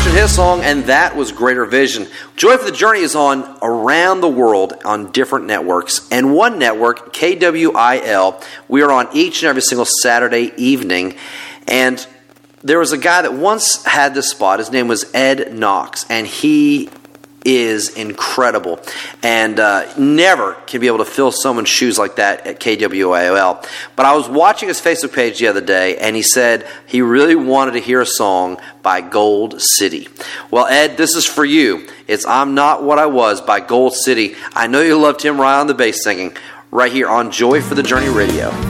Christian hit song, and that was Greater Vision. Joy for the Journey is on around the world on different networks. And one network, KWIL, we are on each and every single Saturday evening. And there was a guy that once had this spot. His name was Ed Knox, and he is incredible, and never can be able to fill someone's shoes like that at KWIL. But I was watching his Facebook page the other day, and he said he really wanted to hear a song by Gold City. Well, Ed, this is for you. It's I'm Not What I Was by Gold City. I know you love Tim Ryan on the bass singing right here on Joy for the Journey Radio.